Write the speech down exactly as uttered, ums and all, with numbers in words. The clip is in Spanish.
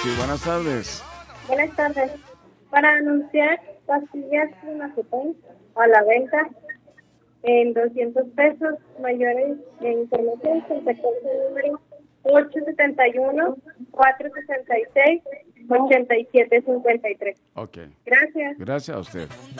Sí, buenas tardes. Buenas tardes. Para anunciar pastillas Clonazepam a la venta en doscientos pesos, mayores de información, contactar el número ocho siete uno, cuatro seis seis, ocho siete cinco tres. Ok. Gracias. Gracias a usted.